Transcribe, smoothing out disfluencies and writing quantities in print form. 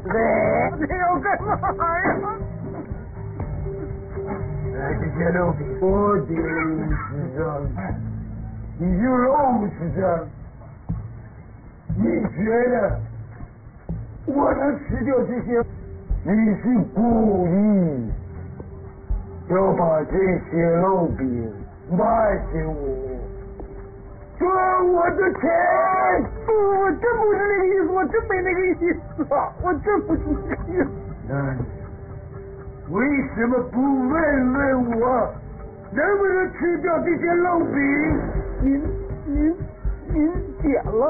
你要干嘛呀？ 这些肉饼我得吃上，你就让我吃上。你觉得我能吃掉这些？你是故意要把这些肉饼卖给我，赚我的钱？ 我真不是那个意思，我真没那个意思啊！我真不是那个意思。 那你为什么不问问我，能不能吃掉这些肉饼？ 您点了。